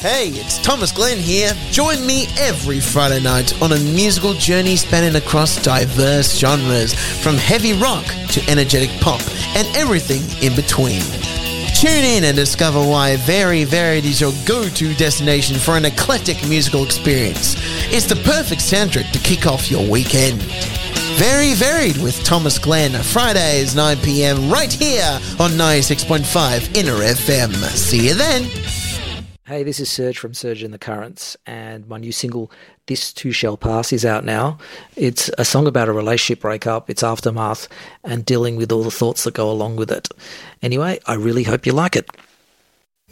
Hey, it's Thomas Glenn here. Join me every Friday night on a musical journey spanning across diverse genres, from heavy rock to energetic pop and everything in between. Tune in and discover why Very Varied is your go-to destination for an eclectic musical experience. It's the perfect soundtrack to kick off your weekend. Very Varied with Thomas Glenn, Fridays 9 p.m. right here on 96.5 Inner FM. See you then. Hey, this is Serge from Serge and the Currents, and my new single, This Too Shall Pass, is out now. It's a song about a relationship breakup, its aftermath, and dealing with all the thoughts that go along with it. Anyway, I really hope you like it.